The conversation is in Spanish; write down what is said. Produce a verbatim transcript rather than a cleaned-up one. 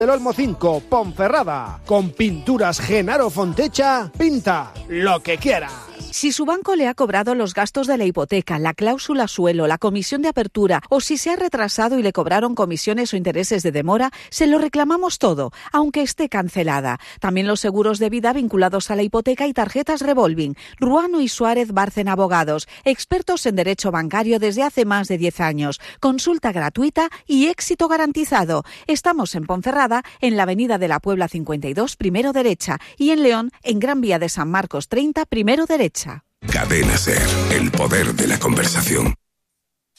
del Olmo cinco, Ponferrada. Con Pinturas Genaro Fontecha, pinta lo que quieras. Si su banco le ha cobrado los gastos de la hipoteca, la cláusula suelo, la comisión de apertura o si se ha retrasado y le cobraron comisiones o intereses de demora, se lo reclamamos todo, aunque esté cancelada. También los seguros de vida vinculados a la hipoteca y tarjetas revolving. Ruano y Suárez Bárcen Abogados, expertos en derecho bancario desde hace más de diez años. Consulta gratuita y éxito garantizado. Estamos en Ponferrada, en la Avenida de la Puebla cincuenta y dos, primero derecha, y en León, en Gran Vía de San Marcos treinta, primero derecha. Cadena SER, el poder de la conversación.